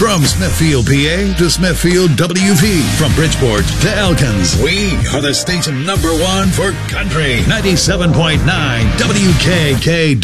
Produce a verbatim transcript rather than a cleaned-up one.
From Smithfield, P A to Smithfield, W V. From Bridgeport to Elkins. We are the station number one for country. ninety-seven point nine W K K